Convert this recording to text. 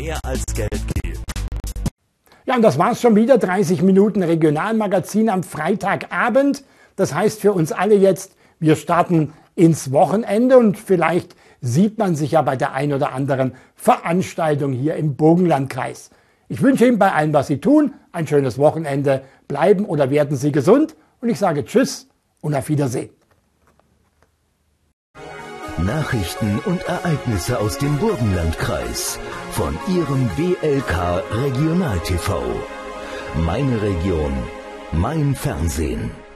mehr als Geld gilt. Ja, und das war's schon wieder. 30 Minuten Regionalmagazin am Freitagabend. Das heißt für uns alle jetzt, wir starten ins Wochenende und vielleicht sieht man sich ja bei der ein oder anderen Veranstaltung hier im Burgenlandkreis. Ich wünsche Ihnen bei allem, was Sie tun, ein schönes Wochenende. Bleiben oder werden Sie gesund. Und ich sage Tschüss und auf Wiedersehen. Nachrichten und Ereignisse aus dem Burgenlandkreis von Ihrem WLK Regional TV. Meine Region, mein Fernsehen.